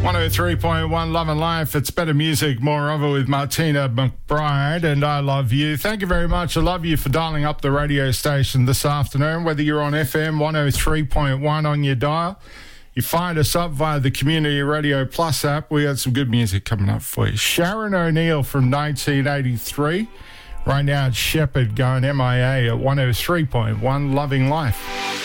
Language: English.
103.1 Love and Life. It's better music, more of it with Martina McBride and I Love You. Thank you very much. I love you for dialing up the radio station this afternoon, whether you're on FM 103.1 on your dial. You find us up via the Community Radio Plus app. We got some good music coming up for you. Sharon O'Neill from 1983. Right now it's Shepherd going MIA at 103.1 Loving Life.